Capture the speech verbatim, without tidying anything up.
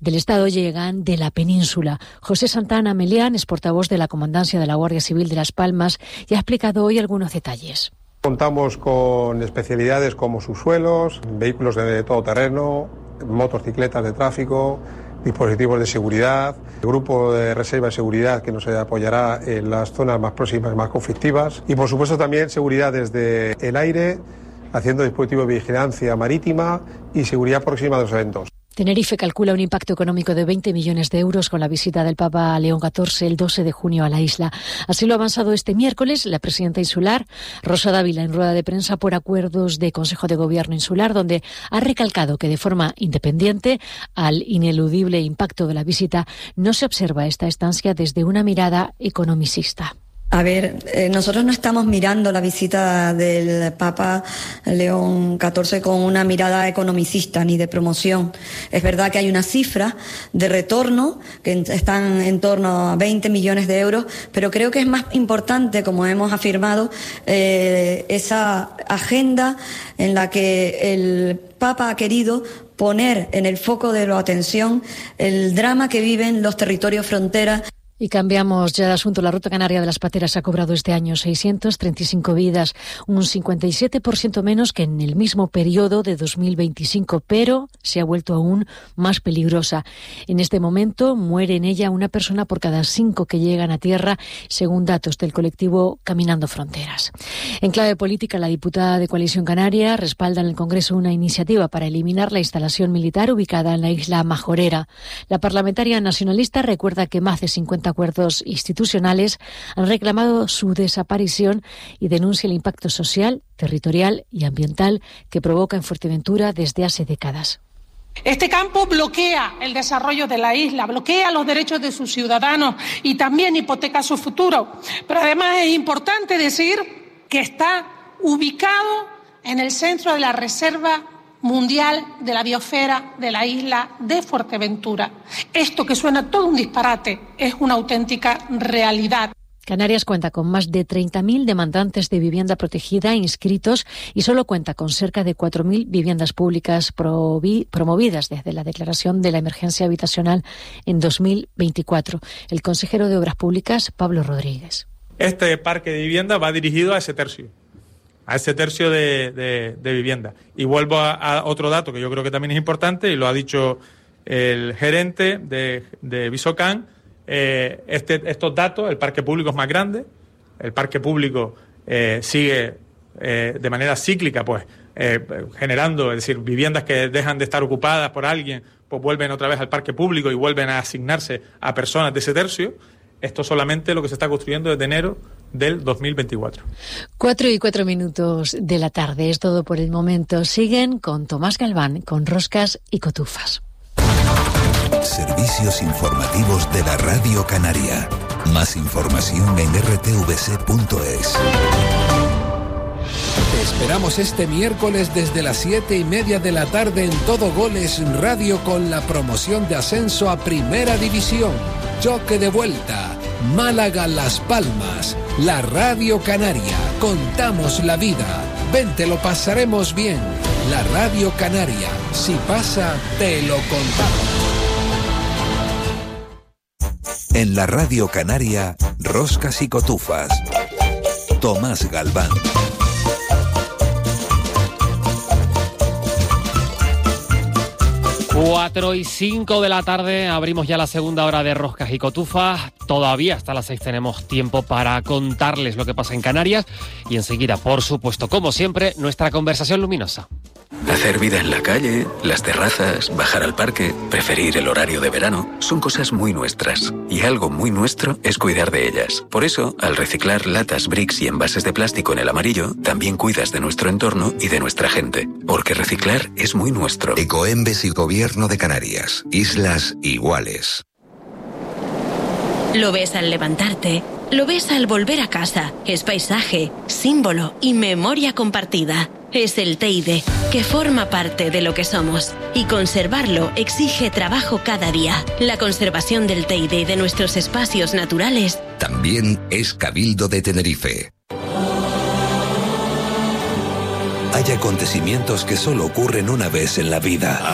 del Estado llegan de la península. José Santana Melián es portavoz de la Comandancia de la Guardia Civil de Las Palmas y ha explicado hoy algunos detalles. Contamos con especialidades como subsuelos, vehículos de todoterreno, motocicletas de tráfico, dispositivos de seguridad, grupo de reserva de seguridad que nos apoyará en las zonas más próximas, más conflictivas y por supuesto también seguridad desde el aire, haciendo dispositivos de vigilancia marítima y seguridad próxima de los eventos. Tenerife calcula un impacto económico de veinte millones de euros con la visita del Papa León catorce el doce de junio a la isla. Así lo ha avanzado este miércoles la presidenta insular, Rosa Dávila, en rueda de prensa por acuerdos de Consejo de Gobierno insular, donde ha recalcado que de forma independiente al ineludible impacto de la visita no se observa esta estancia desde una mirada economicista. A ver, eh, nosotros no estamos mirando la visita del Papa León catorce con una mirada economicista ni de promoción. Es verdad que hay una cifra de retorno que están en torno a veinte millones de euros, pero creo que es más importante, como hemos afirmado, eh, esa agenda en la que el Papa ha querido poner en el foco de la atención el drama que viven los territorios fronteras. Y cambiamos ya de asunto. La ruta canaria de las pateras ha cobrado este año seiscientas treinta y cinco vidas, un cincuenta y siete por ciento menos que en el mismo periodo de dos mil veinticinco, pero se ha vuelto aún más peligrosa. En este momento muere en ella una persona por cada cinco que llegan a tierra, según datos del colectivo Caminando Fronteras. En clave política, la diputada de Coalición Canaria respalda en el Congreso una iniciativa para eliminar la instalación militar ubicada en la isla Majorera. La parlamentaria nacionalista recuerda que más de cincuenta acuerdos institucionales han reclamado su desaparición y denuncia el impacto social, territorial y ambiental que provoca en Fuerteventura desde hace décadas. Este campo bloquea el desarrollo de la isla, bloquea los derechos de sus ciudadanos y también hipoteca su futuro. Pero además es importante decir que está ubicado en el centro de la Reserva Mundial de la Biosfera de la isla de Fuerteventura. Esto, que suena todo un disparate, es una auténtica realidad. Canarias cuenta con más de treinta mil demandantes de vivienda protegida inscritos y solo cuenta con cerca de cuatro mil viviendas públicas provi- promovidas desde la declaración de la emergencia habitacional en dos mil veinticuatro. El consejero de Obras Públicas, Pablo Rodríguez. Este parque de vivienda va dirigido a ese tercio. a ese tercio de, de, de vivienda. Y vuelvo a, a otro dato que yo creo que también es importante, y lo ha dicho el gerente de, de Visocan, eh, este, estos datos, el parque público es más grande, el parque público eh, sigue eh, de manera cíclica, pues, eh, generando, es decir, viviendas que dejan de estar ocupadas por alguien, pues vuelven otra vez al parque público y vuelven a asignarse a personas de ese tercio. Esto solamente lo que se está construyendo desde enero del dos mil veinticuatro. Cuatro y cuatro minutos de la tarde. Es todo por el momento. Siguen con Tomás Galván, con Roscas y Cotufas. Servicios informativos de la Radio Canaria. Más información en r t v c punto es. Te esperamos este miércoles desde las siete y media de la tarde en Todo Goles Radio con la promoción de ascenso a Primera División. Choque de vuelta. Málaga Las Palmas. La Radio Canaria. Contamos la vida. Ven, te lo pasaremos bien. La Radio Canaria. Si pasa, te lo contamos. En la Radio Canaria, Roscas y Cotufas. Tomás Galván. Cuatro y cinco de la tarde, abrimos ya la segunda hora de Roscas y Cotufas. Todavía hasta las seis tenemos tiempo para contarles lo que pasa en Canarias y enseguida, por supuesto, como siempre, nuestra conversación luminosa. Hacer vida en la calle, las terrazas, bajar al parque, preferir el horario de verano, son cosas muy nuestras. Y algo muy nuestro es cuidar de ellas. Por eso, al reciclar latas, bricks y envases de plástico en el amarillo, también cuidas de nuestro entorno y de nuestra gente. Porque reciclar es muy nuestro. Ecoembes y Gobierno de Canarias. Islas iguales. Lo ves al levantarte, lo ves al volver a casa. Es paisaje, símbolo y memoria compartida. Es el Teide, que forma parte de lo que somos. Y conservarlo exige trabajo cada día. La conservación del Teide y de nuestros espacios naturales también es Cabildo de Tenerife. Hay acontecimientos que solo ocurren una vez en la vida.